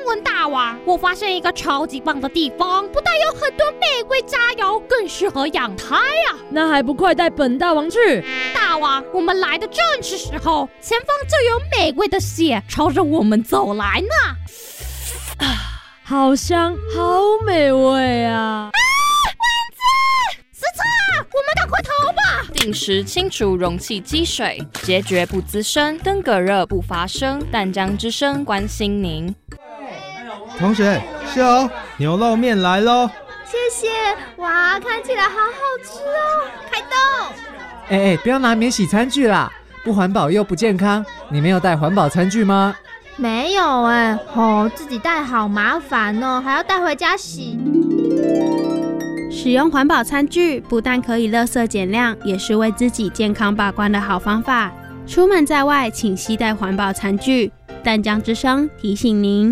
文大王，我发现一个超级棒的地方，不但有很多玫瑰榨油，更适合养胎啊！ 那还不快带本大王去？ 大王，我们来的正是时候，前方就有玫瑰的血朝着我们走来呢。 好香，好美味啊！ 蚊子！死叉！我们赶快逃吧！ 定时清除容器积水，结决不滋生，登革热不发生。淡江之声关心您。 同学，秀牛肉面来咯！ 谢谢，哇，看起来好好吃哦！开动！ 不要拿免洗餐具啦，不环保又不健康。你没有带环保餐具吗？ 没有自己带好麻烦哦，还要带回家洗。 使用环保餐具不但可以垃圾减量，也是为自己健康把关的好方法。出门在外，请携带环保餐具。淡江之声提醒您。